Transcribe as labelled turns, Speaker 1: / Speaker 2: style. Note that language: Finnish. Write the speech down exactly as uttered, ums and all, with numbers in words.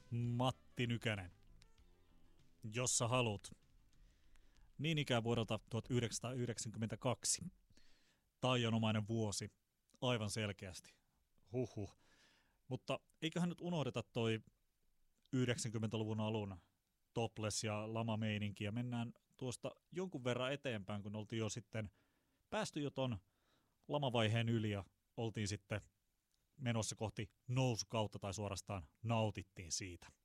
Speaker 1: Matti Nykänen. Jos sä haluut. Niin ikään vuodelta tuhatyhdeksänsataayhdeksänkymmentäkaksi. Taianomainen vuosi. Aivan selkeästi. Huhhuh. Mutta eiköhän nyt unohdeta toi yhdeksänkymmentäluvun alun topless- ja lamameininki ja mennään tuosta jonkun verran eteenpäin, kun oltiin jo sitten päästy jo ton lamavaiheen yli ja oltiin sitten menossa kohti nousukautta tai suorastaan nautittiin siitä.